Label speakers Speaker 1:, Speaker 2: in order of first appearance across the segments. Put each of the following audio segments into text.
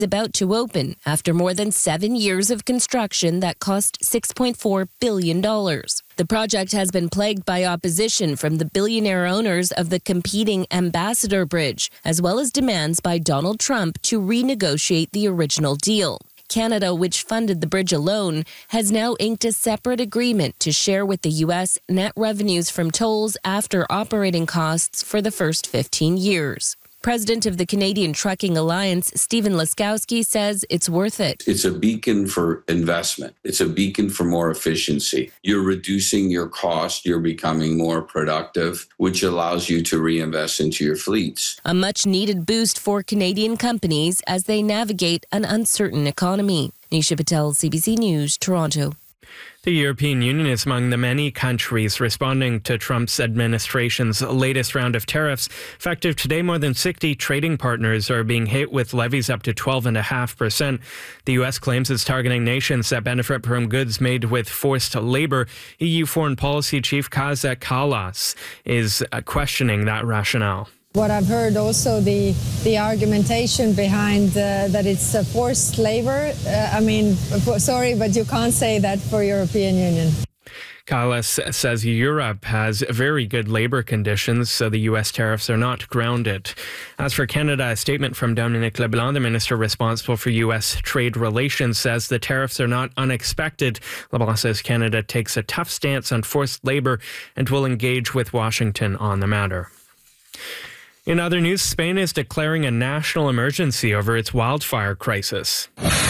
Speaker 1: about to open after more than 7 years of construction that cost $6.4 billion. The project has been plagued by opposition from the billionaire owners of the competing Ambassador Bridge, as well as demands by Donald Trump to renegotiate the original deal. Canada, which funded the bridge alone, has now inked a separate agreement to share with the U.S. net revenues from tolls after operating costs for the first 15 years. President of the Canadian Trucking Alliance, Stephen Laskowski, says it's worth it.
Speaker 2: It's a beacon for investment. It's a beacon for more efficiency. You're reducing your cost. You're becoming more productive, which allows you to reinvest into your fleets.
Speaker 1: A much-needed boost for Canadian companies as they navigate an uncertain economy. Nisha Patel, CBC News, Toronto.
Speaker 3: The European Union is among the many countries responding to Trump's administration's latest round of tariffs. Effective today, more than 60 trading partners are being hit with levies up to 12.5%. The U.S. claims it's targeting nations that benefit from goods made with forced labor. EU Foreign Policy Chief Kaja Kallas is questioning that rationale.
Speaker 4: What I've heard also, the argumentation behind that it's forced labor. Sorry, but you can't say that for European Union.
Speaker 3: Kallas says Europe has very good labor conditions, so the U.S. tariffs are not grounded. As for Canada, a statement from Dominic LeBlanc, the minister responsible for U.S. trade relations, says the tariffs are not unexpected. LeBlanc says Canada takes a tough stance on forced labor and will engage with Washington on the matter. In other news, Spain is declaring a national emergency over its wildfire crisis.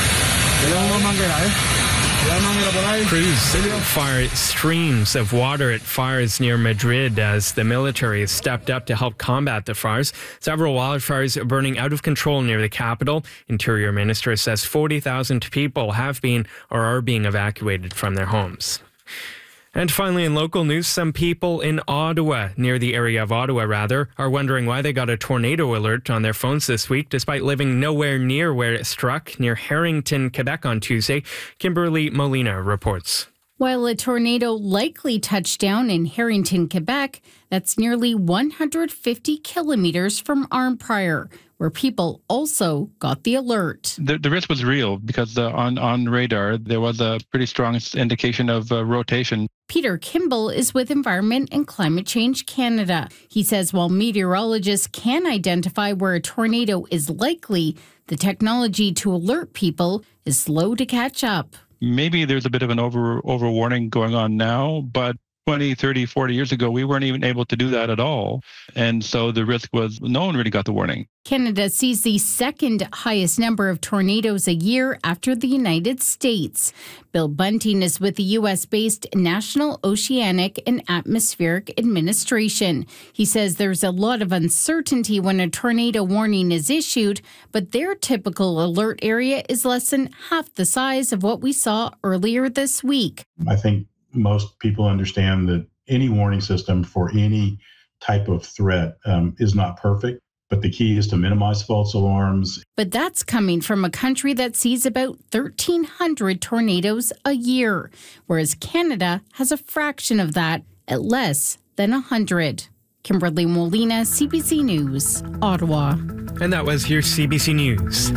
Speaker 3: Crews fire streams of water at fires near Madrid as the military has stepped up to help combat the fires. Several wildfires are burning out of control near the capital. Interior Minister says 40,000 people have been or are being evacuated from their homes. And finally, in local news, some people in Ottawa, near the area of Ottawa, are wondering why they got a tornado alert on their phones this week, despite living nowhere near where it struck, near Harrington, Quebec on Tuesday. Kimberly Molina reports.
Speaker 5: While a tornado likely touched down in Harrington, Quebec, that's nearly 150 kilometers from Arnprior, where people also got the alert.
Speaker 6: The risk was real because on radar, there was a pretty strong indication of rotation.
Speaker 5: Peter Kimball is with Environment and Climate Change Canada. He says while meteorologists can identify where a tornado is likely, the technology to alert people is slow to catch up.
Speaker 6: Maybe there's a bit of an overwarning going on now, but 20, 30, 40 years ago, we weren't even able to do that at all. And so the risk was no one really got the warning.
Speaker 5: Canada sees the second highest number of tornadoes a year after the United States. Bill Bunting is with the U.S.-based National Oceanic and Atmospheric Administration. He says there's a lot of uncertainty when a tornado warning is issued, but their typical alert area is less than half the size of what we saw earlier this week.
Speaker 7: I think most people understand that any warning system for any type of threat is not perfect, but the key is to minimize false alarms.
Speaker 5: But that's coming from a country that sees about 1,300 tornadoes a year, whereas Canada has a fraction of that at less than 100. Kimberly Molina, CBC News, Ottawa.
Speaker 3: And that was your CBC News.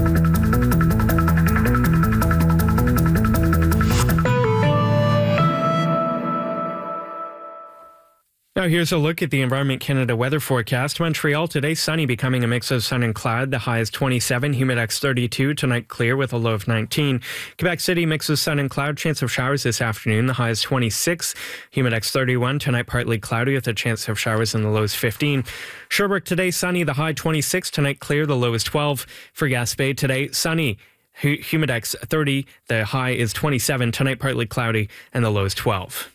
Speaker 3: Now here's a look at the Environment Canada weather forecast. Montreal today, sunny, becoming a mix of sun and cloud. The high is 27, humidex 32. Tonight, clear with a low of 19. Quebec City, mix of sun and cloud. Chance of showers this afternoon. The high is 26, humidex 31. Tonight, partly cloudy with a chance of showers and the low is 15. Sherbrooke today, sunny. The high 26. Tonight, clear. The low is 12. For Gaspé today, sunny. Humidex 30. The high is 27. Tonight, partly cloudy and the low is 12.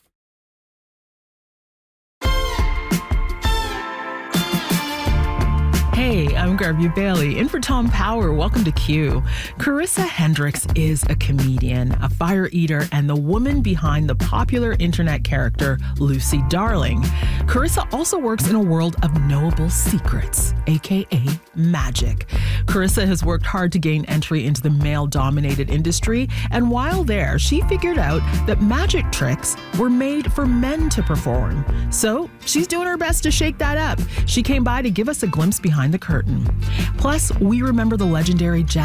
Speaker 8: Hey, I'm Garvey Bailey, in for Tom Power. Welcome to Q. Carissa Hendricks is a comedian, a fire eater, and the woman behind the popular internet character Lucy Darling. Carissa also works in a world of knowable secrets, aka magic. Carissa has worked hard to gain entry into the male-dominated industry, and while there, she figured out that magic tricks were made for men to perform. So she's doing her best to shake that up. She came by to give us a glimpse behind the curtain. Plus, we remember the legendary